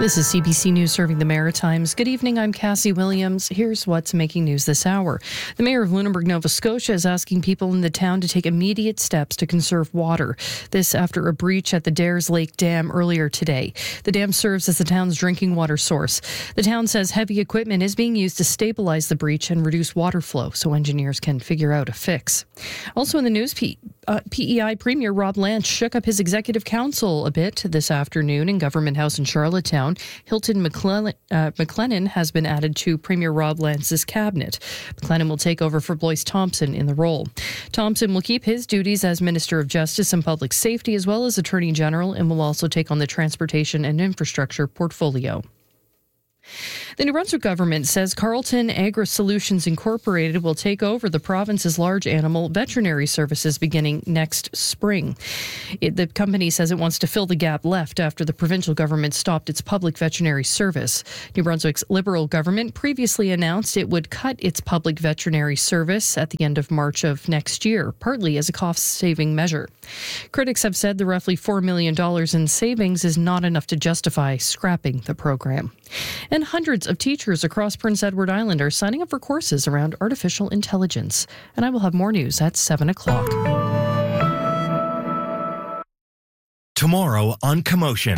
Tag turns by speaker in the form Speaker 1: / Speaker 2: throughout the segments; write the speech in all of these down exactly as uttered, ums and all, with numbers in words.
Speaker 1: This is C B C News serving the Maritimes. Good evening, I'm Cassie Williams. Here's what's making news this hour. The mayor of Lunenburg, Nova Scotia is asking people in the town to take immediate steps to conserve water. This after a breach at the Dares Lake Dam earlier today. The dam serves as the town's drinking water source. The town says heavy equipment is being used to stabilize the breach and reduce water flow so engineers can figure out a fix. Also in the news, P- uh, P E I Premier Rob Lance shook up his executive council a bit this afternoon in Government House in Charlottetown. Hilton McClellan, uh, McLennan has been added to Premier Rob Lance's cabinet. McLennan will take over for Blois Thompson in the role. Thompson will keep his duties as Minister of Justice and Public Safety as well as Attorney General and will also take on the Transportation and Infrastructure portfolio. The New Brunswick government says Carlton Agri Solutions Incorporated will take over the province's large animal veterinary services beginning next spring. It, the company says it wants to fill the gap left after the provincial government stopped its public veterinary service. New Brunswick's Liberal government previously announced it would cut its public veterinary service at the end of March of next year, partly as a cost-saving measure. Critics have said the roughly four million dollars in savings is not enough to justify scrapping the program. And hundreds of teachers across Prince Edward Island are signing up for courses around artificial intelligence. And I will have more news at seven o'clock.
Speaker 2: Tomorrow on Commotion.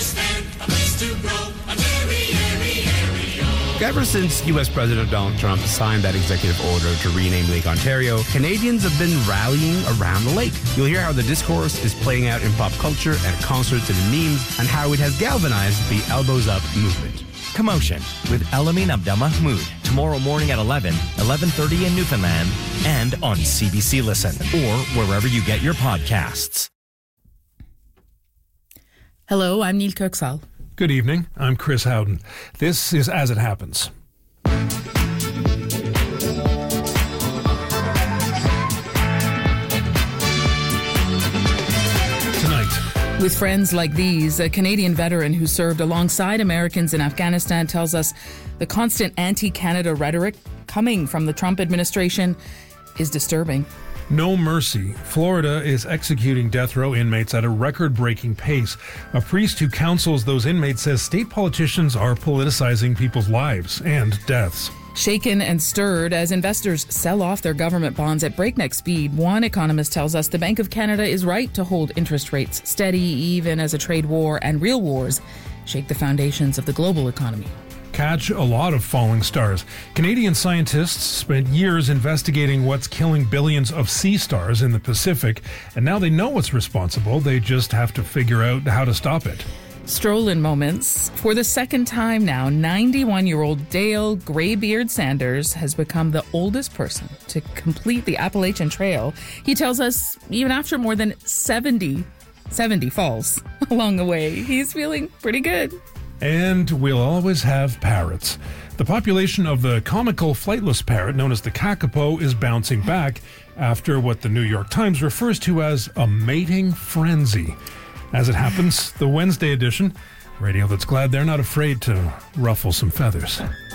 Speaker 3: Ever since U S President Donald Trump signed that executive order to rename Lake Ontario, Canadians have been rallying around the lake. You'll hear how the discourse is playing out in pop culture, at concerts and in memes, and how it has galvanized the Elbows Up movement.
Speaker 2: Commotion with Elamin Abdelmahmoud. Tomorrow morning at eleven, eleven thirty in Newfoundland, and on C B C Listen, or wherever you get your podcasts.
Speaker 4: Hello, I'm Neil Kirksall.
Speaker 5: Good evening, I'm Chris Howden. This is As It Happens. Tonight.
Speaker 4: With friends like these, a Canadian veteran who served alongside Americans in Afghanistan tells us the constant anti-Canada rhetoric coming from the Trump administration is disturbing.
Speaker 5: No mercy. Florida is executing death row inmates at a record-breaking pace. A priest who counsels those inmates says state politicians are politicizing people's lives and deaths.
Speaker 4: Shaken and stirred as investors sell off their government bonds at breakneck speed, one economist tells us the Bank of Canada is right to hold interest rates steady even as a trade war and real wars shake the foundations of the global economy.
Speaker 5: Catch a lot of falling stars. Canadian scientists spent years investigating what's killing billions of sea stars in the Pacific, and now they know what's responsible. They just have to figure out how to stop it.
Speaker 4: Stroll-in moments. For the second time now, ninety-one-year-old Dale Greybeard Sanders has become the oldest person to complete the Appalachian Trail. He tells us even after more than seventy, seventy falls along the way, he's feeling pretty good.
Speaker 5: And we'll always have parrots. The population of the comical flightless parrot known as the kakapo is bouncing back after what the New York Times refers to as a mating frenzy. As it happens, the Wednesday edition, radio that's glad they're not afraid to ruffle some feathers.